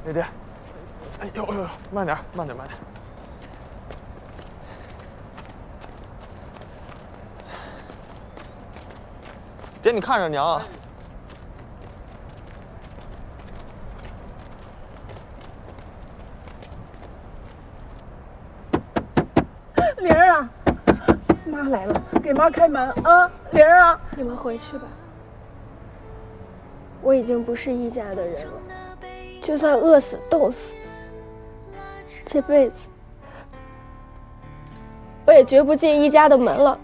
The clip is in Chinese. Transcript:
爹爹，哎呦呦呦，慢点，慢点，慢点。爹，你看着娘啊！ 玲儿啊，妈来了，给妈开门啊！玲儿啊， 你们回去吧。我已经不是一家的人了，就算饿死、冻死，这辈子我也绝不进一家的门了。